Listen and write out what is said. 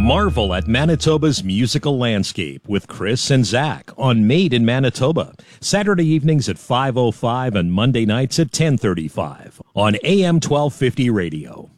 Marvel at Manitoba's musical landscape with Chris and Zach on Made in Manitoba. Saturday evenings at 5:05 and Monday nights at 10:35 on AM 1250 radio.